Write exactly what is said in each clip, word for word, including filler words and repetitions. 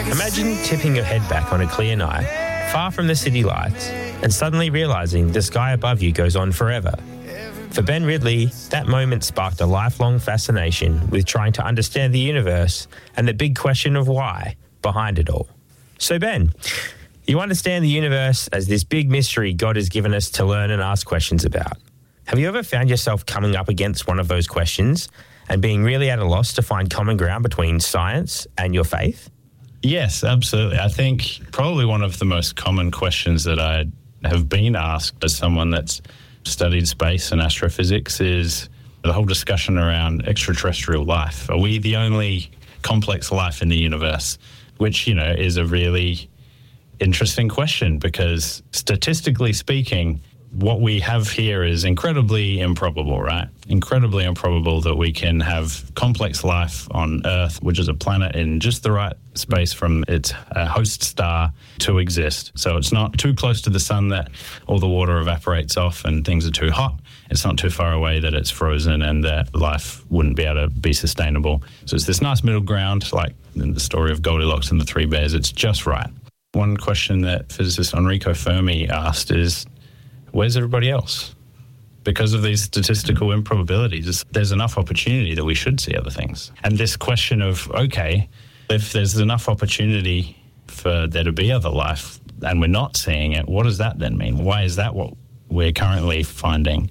Imagine tipping your head back on a clear night, far from the city lights, and suddenly realising the sky above you goes on forever. For Ben Ridley, that moment sparked a lifelong fascination with trying to understand the universe and the big question of why behind it all. So Ben, you understand the universe as this big mystery God has given us to learn and ask questions about. Have you ever found yourself coming up against one of those questions and being really at a loss to find common ground between science and your faith? Yes, absolutely. I think probably one of the most common questions that I have been asked as someone that's studied space and astrophysics is the whole discussion around extraterrestrial life. Are we the only complex life in the universe? Which, you know, is a really interesting question because statistically speaking, what we have here is incredibly improbable, right? Incredibly improbable that we can have complex life on Earth, which is a planet in just the right space from its uh, host star to exist. So it's not too close to the sun that all the water evaporates off and things are too hot. It's not too far away that it's frozen and that life wouldn't be able to be sustainable. So it's this nice middle ground, like in the story of Goldilocks and the Three Bears. It's just right. One question that physicist Enrico Fermi asked is, where's everybody else? Because of these statistical improbabilities, there's enough opportunity that we should see other things. And this question of, okay, if there's enough opportunity for there to be other life and we're not seeing it, what does that then mean? Why is that what we're currently finding?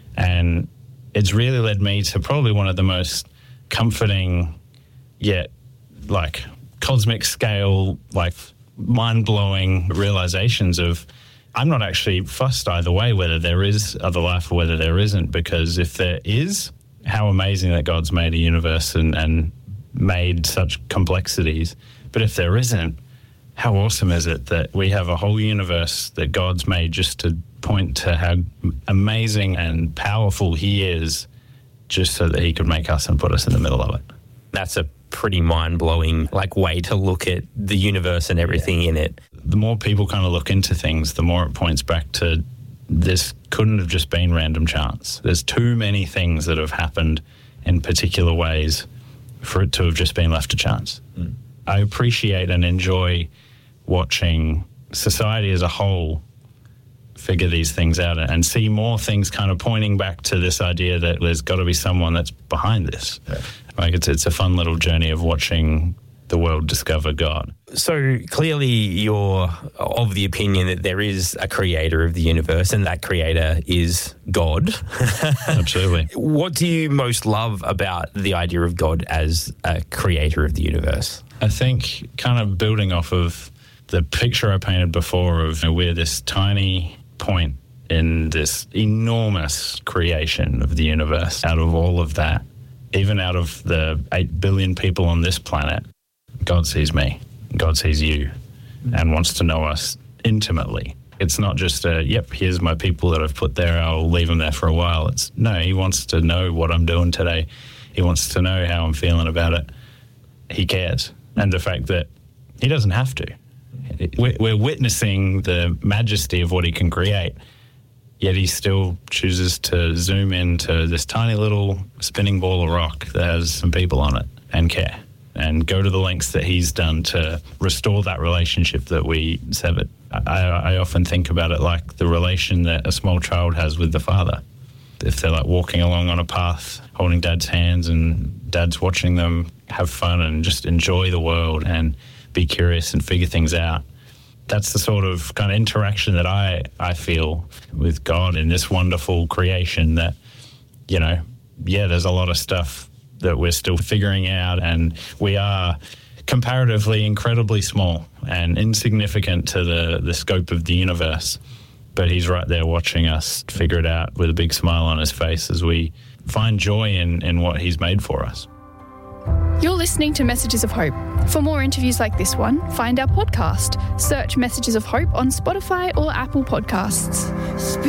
And it's really led me to probably one of the most comforting yet like cosmic scale, like mind-blowing realizations of I'm not actually fussed either way whether there is other life or whether there isn't, because if there is, how amazing that God's made a universe and, and made such complexities. But if there isn't, how awesome is it that we have a whole universe that God's made just to point to how amazing and powerful he is, just so that he could make us and put us in the middle of it. That's a pretty mind-blowing like way to look at the universe and everything in it. The more people kind of look into things, the more it points back to this couldn't have just been random chance. There's too many things that have happened in particular ways for it to have just been left to chance. Mm. I appreciate and enjoy watching society as a whole figure these things out and see more things kind of pointing back to this idea that there's got to be someone that's behind this. Yeah. Like it's it's a fun little journey of watching the world discover God. So clearly you're of the opinion that there is a creator of the universe and that creator is God. Absolutely. What do you most love about the idea of God as a creator of the universe? I think kind of building off of the picture I painted before of, you know, we're this tiny point in this enormous creation of the universe. Out of all of that, even out of the eight billion people on this planet, God sees me, God sees you, and wants to know us intimately. It's not just a, yep, here's my people that I've put there, I'll leave them there for a while. It's, no, he wants to know what I'm doing today. He wants to know how I'm feeling about it. He cares. And the fact that he doesn't have to. We're witnessing the majesty of what he can create, yet he still chooses to zoom into this tiny little spinning ball of rock that has some people on it and care and go to the lengths that he's done to restore that relationship that we severed. I, I often think about it like the relation that a small child has with the father. If they're like walking along on a path, holding dad's hands and dad's watching them have fun and just enjoy the world and be curious and figure things out. That's the sort of kind of interaction that I, I feel with God in this wonderful creation that, you know, yeah, there's a lot of stuff that we're still figuring out and we are comparatively incredibly small and insignificant to the, the scope of the universe. But he's right there watching us figure it out with a big smile on his face as we find joy in, in what he's made for us. You're listening to Messages of Hope. For more interviews like this one, find our podcast. Search Messages of Hope on Spotify or Apple Podcasts.